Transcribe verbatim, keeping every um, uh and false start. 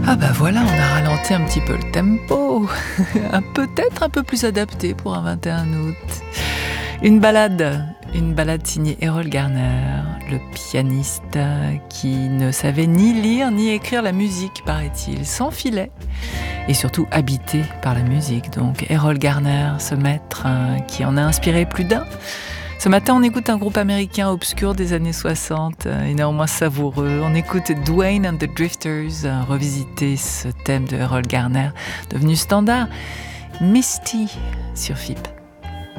Ah bah voilà, on a ralenti un petit peu le tempo. Un- Peut-être un peu plus adapté pour un vingt et un août. Une balade, une balade signée Errol Garner, le pianiste qui ne savait ni lire ni écrire la musique, paraît-il, sans filet. Et surtout habité par la musique. Donc Errol Garner, ce maître euh, qui en a inspiré plus d'un. Ce matin, on écoute un groupe américain obscur des années soixante, euh, et néanmoins savoureux. On écoute Dwayne and the Drifters, euh, revisiter ce thème de Errol Garner, devenu standard. Misty sur F I P.